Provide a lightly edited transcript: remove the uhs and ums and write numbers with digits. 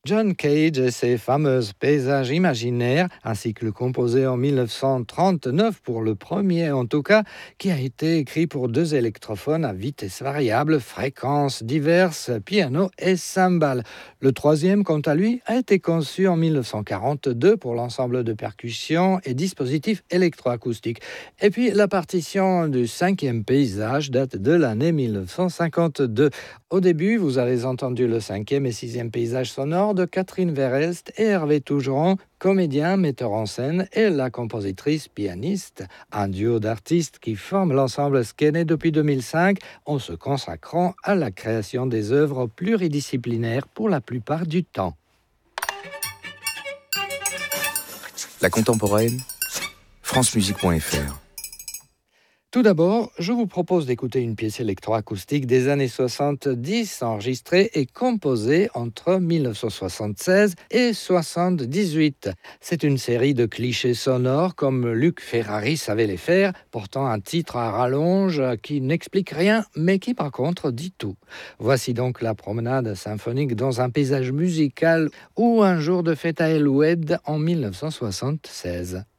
John Cage et ses fameux paysages imaginaires, un cycle composé en 1939 pour le premier en tout cas, qui a été écrit pour 2 électrophones à vitesse variable, fréquences diverses, piano et cymbales. Le troisième, quant à lui, a été conçu en 1942 pour l'ensemble de percussions et dispositifs électroacoustiques. Et puis la partition du 5e paysage date de l'année 1952. Au début, vous avez entendu le 5e et 6e paysage sonore de Catherine Verhelst et Hervé Tougeron, comédien, metteur en scène, et la compositrice pianiste, un duo d'artistes qui forment l'ensemble Skene depuis 2005 en se consacrant à la création des œuvres pluridisciplinaires pour la plupart du temps. La contemporaine, francemusique.fr. Tout d'abord, je vous propose d'écouter une pièce électroacoustique des années 70 enregistrée et composée entre 1976 et 1978. C'est une série de clichés sonores comme Luc Ferrari savait les faire, portant un titre à rallonge qui n'explique rien mais qui par contre dit tout. Voici donc la promenade symphonique dans un paysage musical ou un jour de fête à El Oued en 1976.